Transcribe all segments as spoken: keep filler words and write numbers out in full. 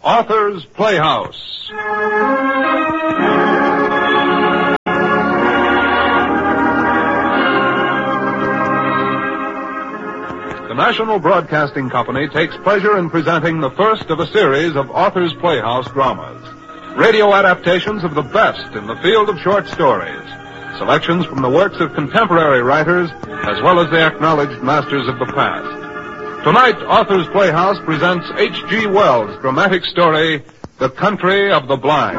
Arthur's Playhouse. The National Broadcasting Company takes pleasure in presenting the first of a series of Arthur's Playhouse dramas. Radio adaptations of the best in the field of short stories. Selections from the works of contemporary writers, as well as the acknowledged masters of the past. Tonight, Arthur's Playhouse presents H G Wells' dramatic story, The Country of the Blind.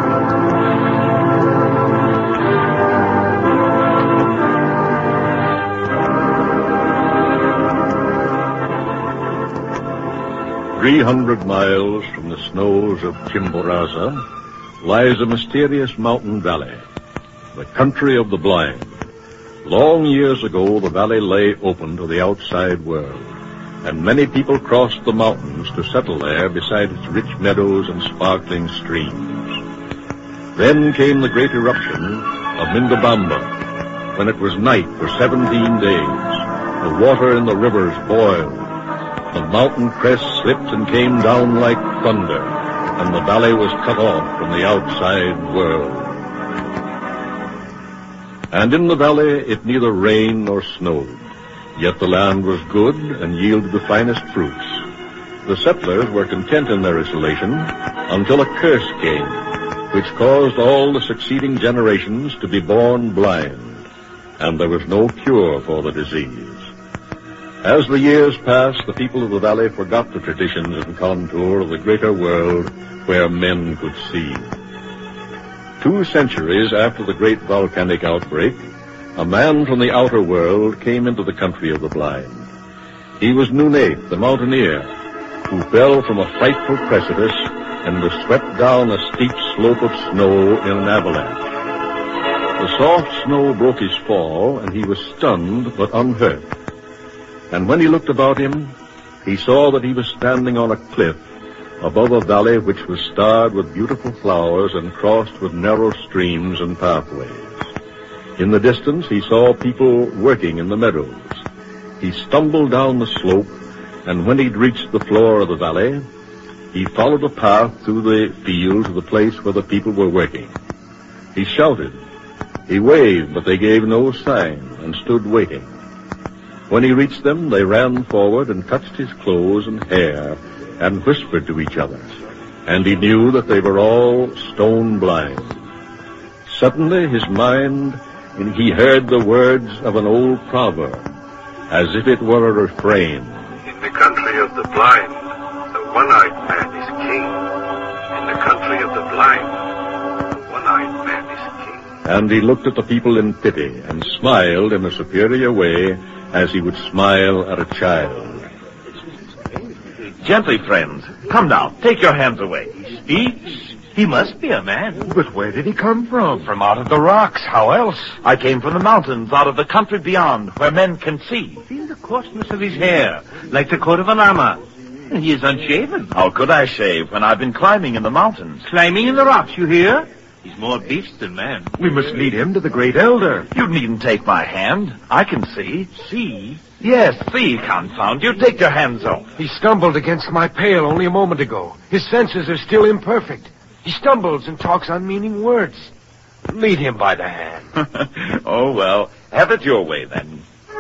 Three hundred miles from the snows of Chimborazo lies a mysterious mountain valley, the country of the blind. Long years ago, the valley lay open to the outside world, and many people crossed the mountains to settle there beside its rich meadows and sparkling streams. Then came the great eruption of Mindabamba, when it was night for seventeen days. The water in the rivers boiled. The mountain crest slipped and came down like thunder, and the valley was cut off from the outside world. And in the valley it neither rained nor snowed, yet the land was good and yielded the finest fruits. The settlers were content in their isolation until a curse came, which caused all the succeeding generations to be born blind, and there was no cure for the disease. As the years passed, the people of the valley forgot the traditions and contour of the greater world where men could see. Two centuries after the great volcanic outbreak, a man from the outer world came into the country of the blind. He was Nunez, the mountaineer, who fell from a frightful precipice and was swept down a steep slope of snow in an avalanche. The soft snow broke his fall, and he was stunned but unhurt. And when he looked about him, he saw that he was standing on a cliff above a valley which was starred with beautiful flowers and crossed with narrow streams and pathways. In the distance, he saw people working in the meadows. He stumbled down the slope, and when he'd reached the floor of the valley, he followed a path through the field to the place where the people were working. He shouted. He waved, but they gave no sign and stood waiting. When he reached them, they ran forward and touched his clothes and hair and whispered to each other, and he knew that they were all stone blind. Suddenly, his mind, and he heard the words of an old proverb, as if it were a refrain. In the country of the blind, the one-eyed man is king. In the country of the blind, the one-eyed man is king. And he looked at the people in pity and smiled in a superior way, as he would smile at a child. Gently, friends. Come now, take your hands away. He speaks. He must be a man. But where did he come from? From out of the rocks. How else? I came from the mountains, out of the country beyond, where men can see. Feel the coarseness of his hair, like the coat of a llama. He is unshaven. How could I shave when I've been climbing in the mountains? Climbing in the rocks, you hear? He's more beast than man. We must lead him to the great elder. You needn't take my hand. I can see. See? Yes, see, confound you. Take your hands off. He stumbled against my pail only a moment ago. His senses are still imperfect. He stumbles and talks unmeaning words. Lead him by the hand. Oh, well, have it your way, then.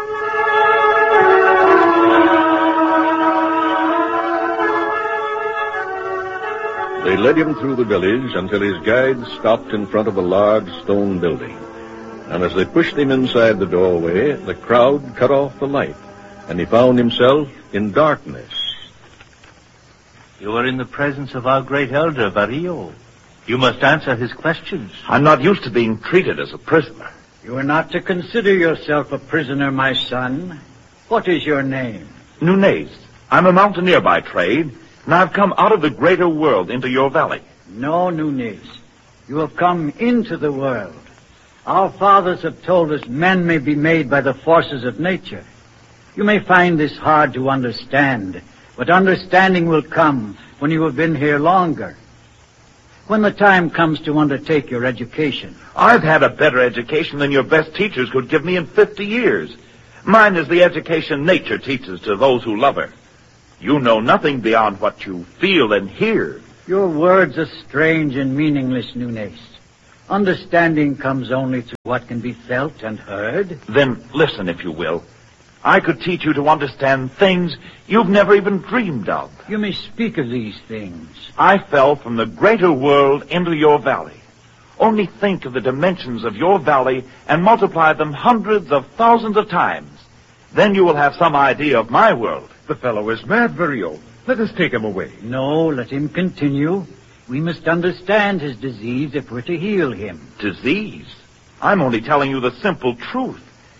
They led him through the village until his guide stopped in front of a large stone building. And as they pushed him inside the doorway, the crowd cut off the light, and he found himself in darkness. You are in the presence of our great elder, Barrio. You must answer his questions. I'm not used to being treated as a prisoner. You are not to consider yourself a prisoner, my son. What is your name? Nunez. I'm a mountaineer by trade, and I've come out of the greater world into your valley. No, Nunez. You have come into the world. Our fathers have told us men may be made by the forces of nature. You may find this hard to understand, but understanding will come when you have been here longer. When the time comes to undertake your education. I've had a better education than your best teachers could give me in fifty years. Mine is the education nature teaches to those who love her. You know nothing beyond what you feel and hear. Your words are strange and meaningless, Nunez. Understanding comes only through what can be felt and heard. Then listen, if you will. I could teach you to understand things you've never even dreamed of. You may speak of these things. I fell from the greater world into your valley. Only think of the dimensions of your valley and multiply them hundreds of thousands of times. Then you will have some idea of my world. The fellow is mad, Vario. Let us take him away. No, let him continue. We must understand his disease if we're to heal him. Disease? I'm only telling you the simple truth.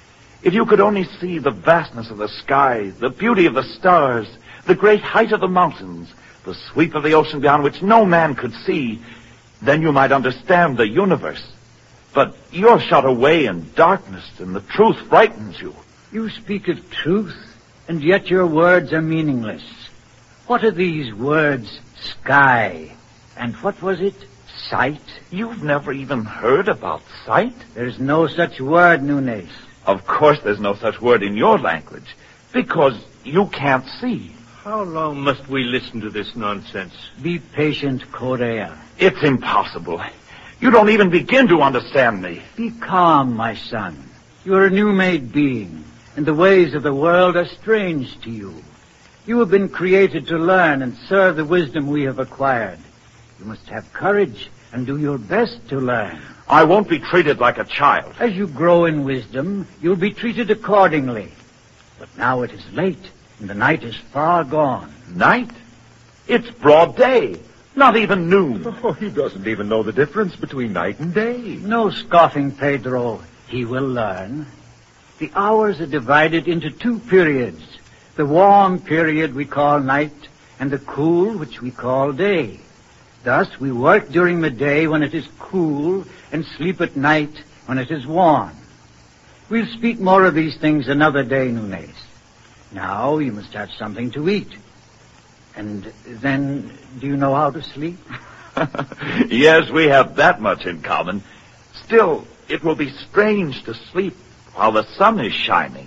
If you could only see the vastness of the sky, the beauty of the stars, the great height of the mountains, the sweep of the ocean beyond which no man could see, then you might understand the universe. But you're shut away in darkness, and the truth frightens you. You speak of truth, and yet your words are meaningless. What are these words, sky? And what was it, sight? You've never even heard about sight? There's no such word, Nunez. Of course there's no such word in your language, because you can't see. How long must we listen to this nonsense? Be patient, Correa. It's impossible. You don't even begin to understand me. Be calm, my son. You're a new-made being, and the ways of the world are strange to you. You have been created to learn and serve the wisdom we have acquired. You must have courage and do your best to learn. I won't be treated like a child. As you grow in wisdom, you'll be treated accordingly. But now it is late, and the night is far gone. Night? It's broad day. Not even noon. Oh, he doesn't even know the difference between night and day. No scoffing, Pedro. He will learn. The hours are divided into two periods. The warm period we call night, and the cool, which we call day. Thus, we work during the day when it is cool, and sleep at night when it is warm. We'll speak more of these things another day, Nunez. Now, you must have something to eat. And then, do you know how to sleep? Yes, we have that much in common. Still, it will be strange to sleep while the sun is shining.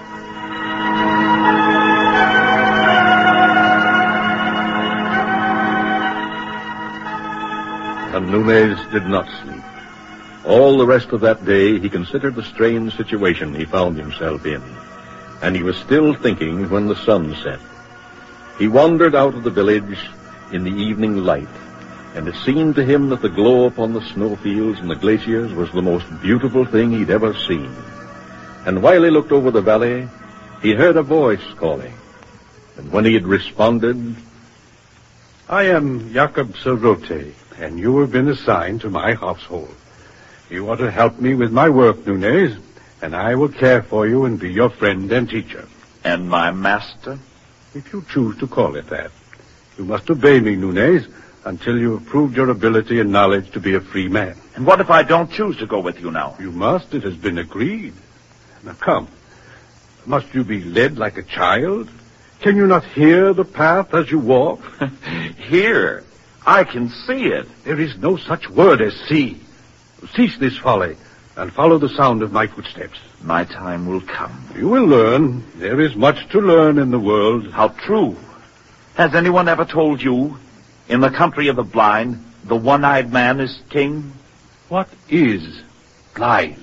And Nunez did not sleep. All the rest of that day he considered the strange situation he found himself in. And he was still thinking when the sun set. He wandered out of the village in the evening light, and it seemed to him that the glow upon the snowfields and the glaciers was the most beautiful thing he'd ever seen. And while he looked over the valley, he heard a voice calling. And when he had responded, I am Jacob Serrote, and you have been assigned to my household. You are to help me with my work, Nunez, and I will care for you and be your friend and teacher. And my master? If you choose to call it that. You must obey me, Nunez, until you have proved your ability and knowledge to be a free man. And what if I don't choose to go with you now? You must. It has been agreed. Now come. Must you be led like a child? Can you not hear the path as you walk? Hear? I can see it. There is no such word as see. Cease this folly and follow the sound of my footsteps. My time will come. You will learn. There is much to learn in the world. How true. Has anyone ever told you, in the country of the blind, the one-eyed man is king? What is blind?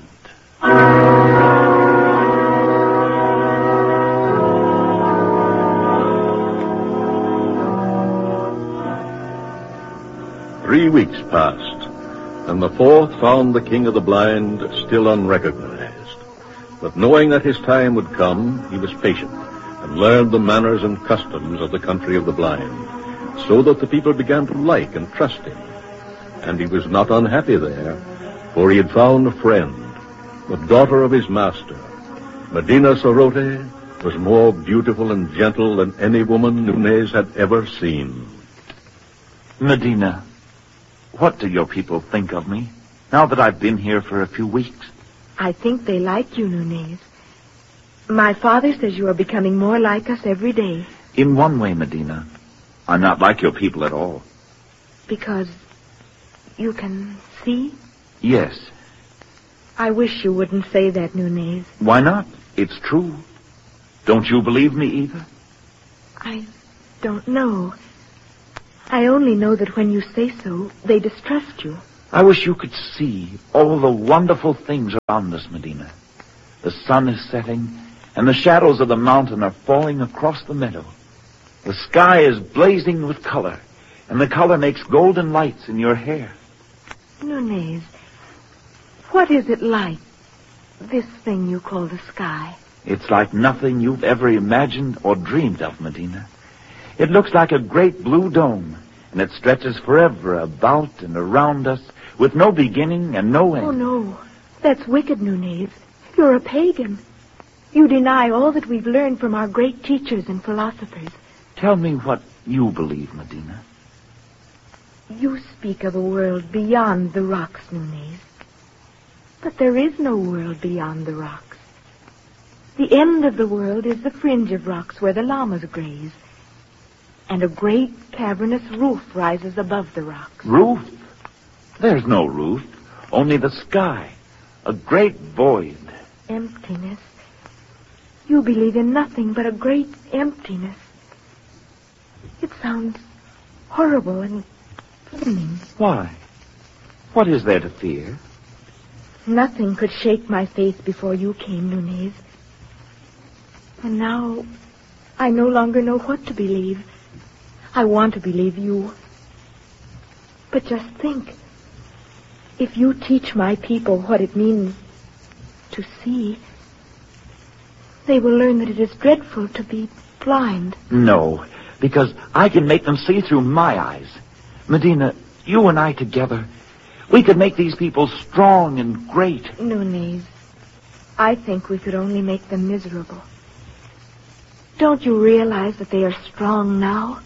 Three weeks passed, and the fourth found the king of the blind still unrecognized. But knowing that his time would come, he was patient, and learned the manners and customs of the country of the blind, so that the people began to like and trust him. And he was not unhappy there, for he had found a friend, the daughter of his master. Medina Sarote was more beautiful and gentle than any woman Nunez had ever seen. Medina, what do your people think of me, now that I've been here for a few weeks? I think they like you, Nunez. My father says you are becoming more like us every day. In one way, Medina, I'm not like your people at all. Because you can see? Yes. I wish you wouldn't say that, Nunez. Why not? It's true. Don't you believe me either? I don't know. I only know that when you say so, they distrust you. I wish you could see all the wonderful things around us, Medina. The sun is setting, and the shadows of the mountain are falling across the meadow. The sky is blazing with color, and the color makes golden lights in your hair. Nunez, what is it like, this thing you call the sky? It's like nothing you've ever imagined or dreamed of, Medina. It looks like a great blue dome, and it stretches forever about and around us with no beginning and no end. Oh, no. That's wicked, Nunez. You're a pagan. You deny all that we've learned from our great teachers and philosophers. Tell me what you believe, Medina. You speak of a world beyond the rocks, Nunez. But there is no world beyond the rocks. The end of the world is the fringe of rocks where the llamas graze. And a great cavernous roof rises above the rocks. Roof? There's no roof, only the sky. A great void. Emptiness. You believe in nothing but a great emptiness. It sounds horrible and frightening. Why? What is there to fear? Nothing could shake my faith before you came, Nunez. And now I no longer know what to believe. I want to believe you. But just think, if you teach my people what it means to see, they will learn that it is dreadful to be blind. No, because I can make them see through my eyes. Medina, you and I together, we could make these people strong and great. Nunez, I think we could only make them miserable. Don't you realize that they are strong now?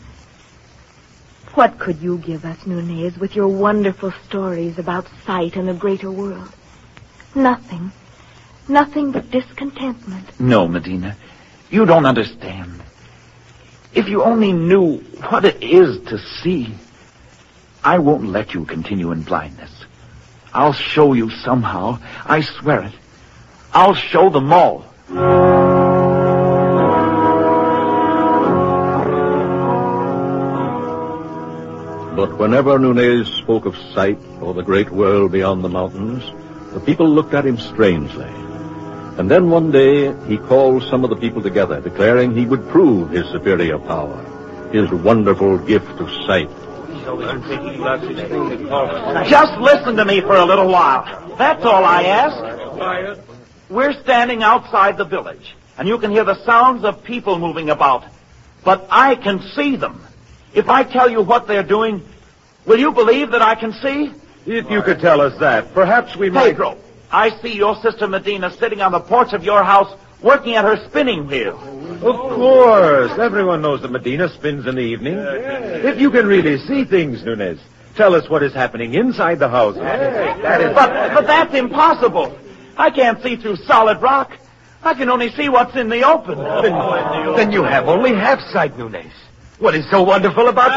What could you give us, Nunez, with your wonderful stories about sight and a greater world? Nothing. Nothing but discontentment. No, Medina, you don't understand. If you only knew what it is to see, I won't let you continue in blindness. I'll show you somehow. I swear it. I'll show them all. But whenever Nunez spoke of sight or the great world beyond the mountains, the people looked at him strangely. And then one day he called some of the people together, declaring he would prove his superior power, his wonderful gift of sight. Just listen to me for a little while. That's all I ask. We're standing outside the village, and you can hear the sounds of people moving about. But I can see them. If I tell you what they're doing, will you believe that I can see? If you could tell us that, perhaps we might... Pedro, I see your sister Medina sitting on the porch of your house working at her spinning wheel. Of course. Everyone knows that Medina spins in the evening. If you can really see things, Nunez, tell us what is happening inside the house. That is... But, but that's impossible. I can't see through solid rock. I can only see what's in the open. Then, then you have only half sight, Nunez. What is so wonderful about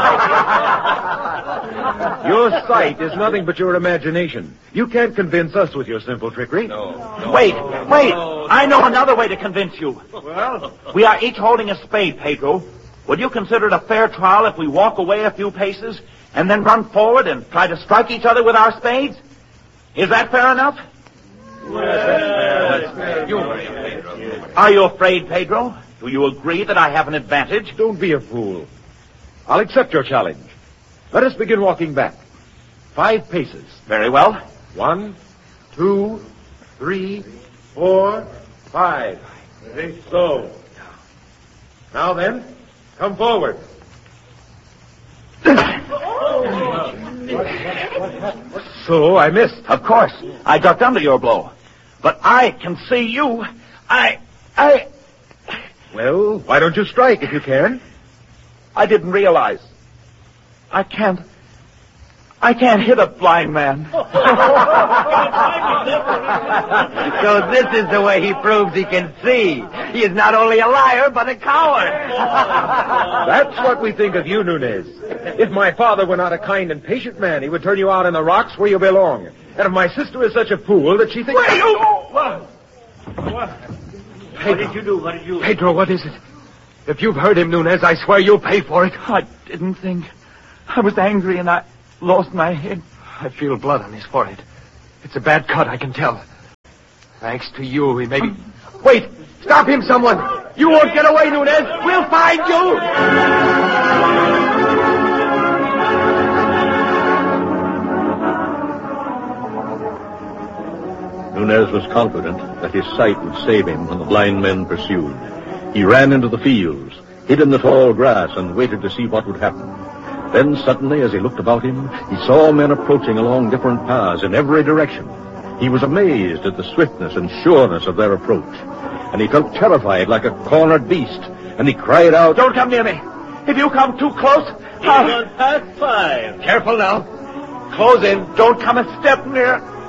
that? Your sight is nothing but your imagination. You can't convince us with your simple trickery. No. no wait, wait. No. I know another way to convince you. Well? We are each holding a spade, Pedro. Would you consider it a fair trial if we walk away a few paces and then run forward and try to strike each other with our spades? Is that fair enough? Yes, that's fair. Are you afraid, Pedro? Do you agree that I have an advantage? Don't be a fool. I'll accept your challenge. Let us begin walking back. Five paces. Very well. One, two, three, four, five. So. Now then, come forward. So I missed. Of course. I ducked under your blow. But I can see you. I... I... Well, why don't you strike if you can? I didn't realize. I can't... I can't hit a blind man. So this is the way he proves he can see. He is not only a liar, but a coward. That's what we think of you, Nunez. If my father were not a kind and patient man, he would turn you out in the rocks where you belong. And if my sister is such a fool that she thinks... Where you... What? What? What did you do? What did you... Pedro, what is it? If you've heard him, Nunez, I swear you'll pay for it. I didn't think... I was angry and I lost my head. I feel blood on his forehead. It's a bad cut, I can tell. Thanks to you, he may be... Wait! Stop him, someone! You won't get away, Nunez! We'll find you! Nunez was confident that his sight would save him when the blind men pursued. He ran into the fields, hid in the tall grass, and waited to see what would happen. Then suddenly, as he looked about him, he saw men approaching along different paths in every direction. He was amazed at the swiftness and sureness of their approach, and he felt terrified like a cornered beast, and he cried out, "Don't come near me! If you come too close, I'll..." Past five. Careful now. Close in. Don't come a step near.